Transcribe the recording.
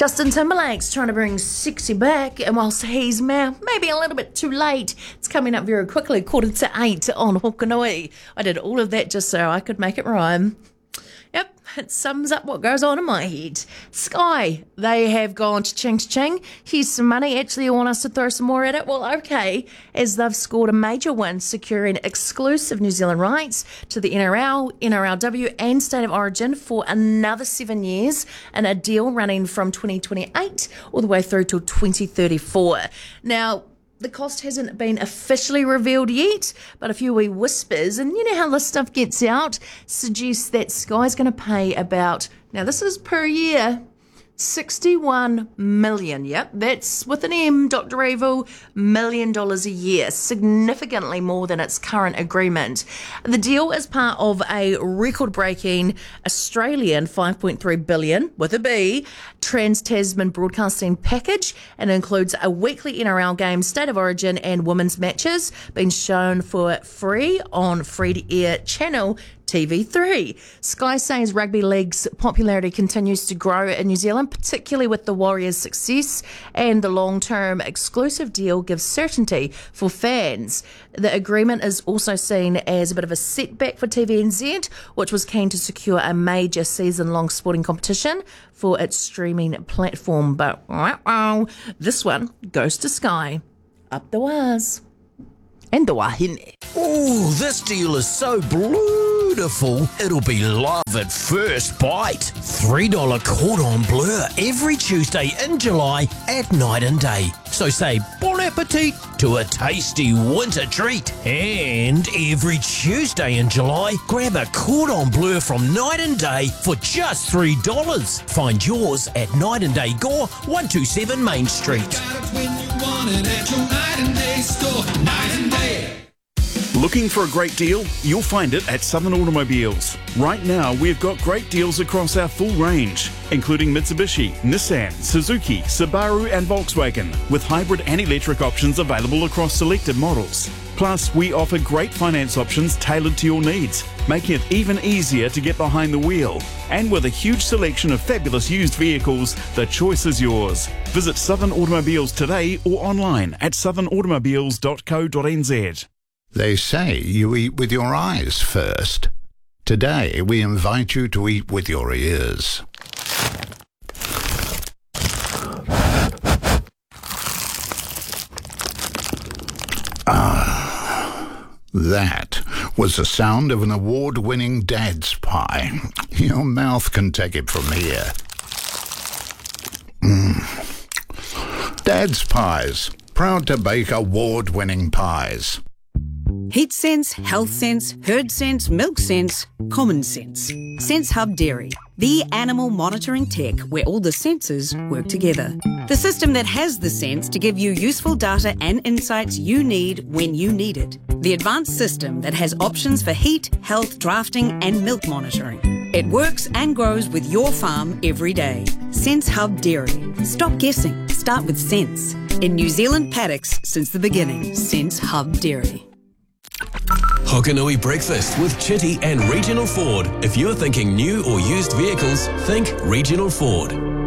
Justin Timberlake's trying to bring sexy back, and whilst he's maybe a little bit too late, it's coming up very quickly, 7:45 on Hokanui. I did all of that just so I could make it rhyme. Yep, it sums up what goes on in my head. Sky, they have gone cha-ching. Here's some money. Actually, you want us to throw some more at it? Well, okay, as they've scored a major win, securing exclusive New Zealand rights to the NRL, NRLW and State of Origin for another 7 years, and a deal running from 2028 all the way through till 2034. Now, the cost hasn't been officially revealed yet, but a few wee whispers, and you know how this stuff gets out, suggests that Sky's going to pay about, now this is per year, 61 million, yep, that's with an M, Dr. Evil, $1 million a year, significantly more than its current agreement. The deal is part of a record-breaking Australian $5.3 billion, with a B, Trans-Tasman broadcasting package, and includes a weekly NRL game, State of Origin and women's matches being shown for free on free-to-air channel TV3. Sky says rugby league's popularity continues to grow in New Zealand, particularly with the Warriors' success, and the long-term exclusive deal gives certainty for fans. The agreement is also seen as a bit of a setback for TVNZ, which was keen to secure a major season-long sporting competition for its streaming platform. But this one goes to Sky. Up the waz. And the wahine. Ooh, this deal is so beautiful, it'll be love at first bite. $3 cordon bleu every Tuesday in July at night and day. So say bon appetit to a tasty winter treat. And every Tuesday in July, grab a cordon bleu from Night and Day for just $3. Find yours at Night and Day Gore, 127 Main Street. Looking for a great deal? You'll find it at Southern Automobiles. Right now, we've got great deals across our full range, including Mitsubishi, Nissan, Suzuki, Subaru and Volkswagen, with hybrid and electric options available across selected models. Plus, we offer great finance options tailored to your needs, making it even easier to get behind the wheel. And with a huge selection of fabulous used vehicles, the choice is yours. Visit Southern Automobiles today or online at southernautomobiles.co.nz. They say you eat with your eyes first. Today, we invite you to eat with your ears. That was the sound of an award-winning Dad's Pie. Your mouth can take it from here. Dad's Pies, proud to bake award-winning pies. Heat sense, health sense, herd sense, milk sense, common sense. Sense Hub Dairy, the animal monitoring tech where all the sensors work together. The system that has the sense to give you useful data and insights you need when you need it. The advanced system that has options for heat, health, drafting and milk monitoring. It works and grows with your farm every day. Sense Hub Dairy. Stop guessing. Start with sense. In New Zealand paddocks since the beginning. Sense Hub Dairy. Hokanui Breakfast with Chitty and Regional Ford. If you're thinking new or used vehicles, think Regional Ford.